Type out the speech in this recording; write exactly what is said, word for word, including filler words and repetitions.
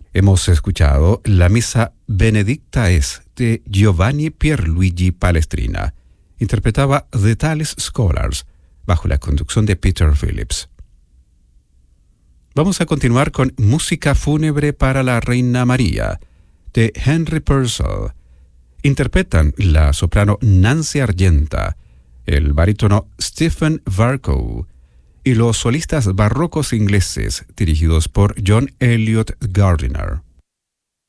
Hemos escuchado la Misa Benedicta es de Giovanni Pierluigi Palestrina. Interpretaba The Thales Scholars bajo la conducción de Peter Phillips. Vamos a continuar con Música fúnebre para la Reina María de Henry Purcell. Interpretan la soprano Nancy Argenta, el barítono Stephen Varco y los solistas barrocos ingleses dirigidos por John Elliot Gardiner.